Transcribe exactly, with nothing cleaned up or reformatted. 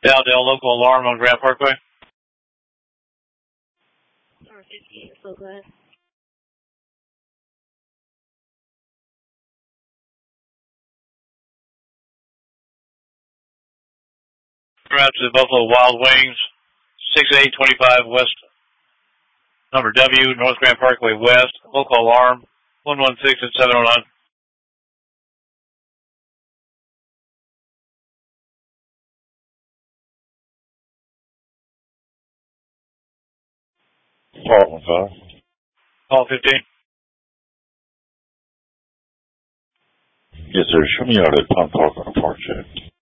Dowdell, local alarm on Grand Parkway. R fifty, so go ahead. Route to Buffalo Wild Wings, six eight two five West, number W, North Grand Parkway West, local alarm, one one six at seven oh nine. Call five. Call fifteen. Yes, sir. Show me out at Palm Park on a park check.